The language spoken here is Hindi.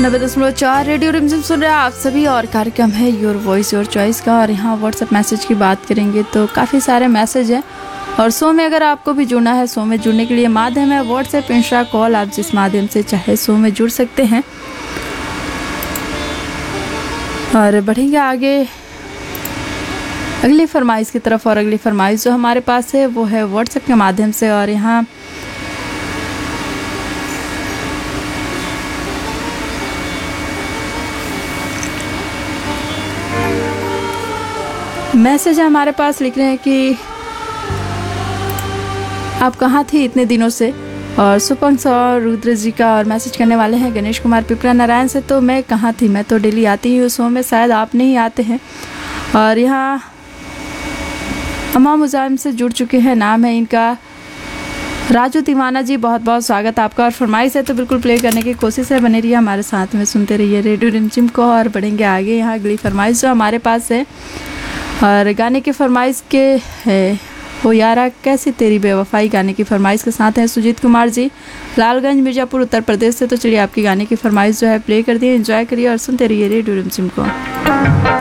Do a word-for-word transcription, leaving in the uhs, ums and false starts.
नब्बे दशमलव चार रेडियो रिमझिम सुन रहे हैं आप सभी और कार्यक्रम है योर वॉइस योर चॉइस का। और यहाँ व्हाट्सएप मैसेज की बात करेंगे तो काफ़ी सारे मैसेज हैं और शो में अगर आपको भी जुड़ना है, शो में जुड़ने के लिए माध्यम है व्हाट्सएप, इंस्टा, कॉल। आप जिस माध्यम से चाहे शो में जुड़ सकते हैं। और बढ़ेंगे आगे अगली फरमाइश की तरफ। और अगली फरमाइश जो हमारे पास है वो है व्हाट्सएप के माध्यम से। और यहाँ मैसेज है हमारे पास, लिख रहे हैं कि आप कहाँ थी इतने दिनों से। और सुपंक्ष और रुद्र जी का और मैसेज करने वाले हैं गणेश कुमार पिपरा नारायण से। तो मैं कहाँ थी, मैं तो डेली आती हूँ शो में, शायद आप नहीं आते हैं। और यहाँ अम्मा मुजाहिम से जुड़ चुके हैं, नाम है इनका राजू दीवाना जी। बहुत बहुत स्वागत आपका। और फरमाइश है तो बिल्कुल प्ले करने की कोशिश है, बने रहिए हमारे साथ में, सुनते रहिए रेडियो रिमझिम को। और बढ़ेंगे आगे यहाँ अगली फरमाइश जो हमारे पास है और गाने की फरमाइश के है ओ यारा कैसी तेरी बेवफाई गाने की फरमाइश के साथ हैं सुजीत कुमार जी, लालगंज मिर्जापुर उत्तर प्रदेश से। तो चलिए आपकी गाने की फरमाइश जो है प्ले कर दिए, एंजॉय करिए और सुनते रहिए रेडियो रिमझिम को।